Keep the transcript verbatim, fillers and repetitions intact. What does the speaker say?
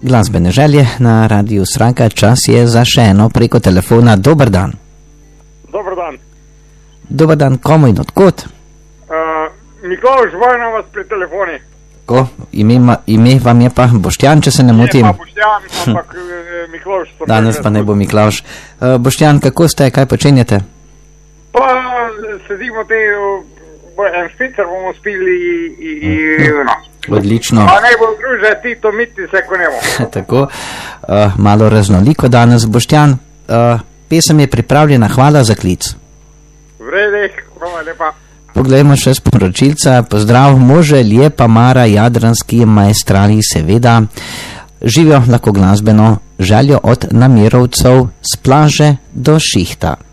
Glasbene želje na Radiu Stranka, čas je za še eno preko telefona. Dober dan. Dober dan. Dober dan, komu in odkot? Uh, Miklavž, vajna vas pri telefoni. Ko, ime, ma, ime vam je pa Boštjan, če se ne motim. Je pa Boštjan, ampak Miklavž. Danes pa ne bo Miklavž. Uh, Boštjan, kako ste, kaj počenjate? Pa sedimo te, en špicer bomo spili in no. Odlično. A ne bo druže, ti to miti se, ko ne bo. Tako, uh, malo raznoliko danes. Boštjan, uh, pesem je pripravljena, hvala za klic. Vrede, hvala lepa. Poglejmo še sporočilca. Pozdrav, može, lijepa Mara, jadranski maestrali, seveda. Živijo lahko glasbeno željo od namirovcev s plaže do šihta.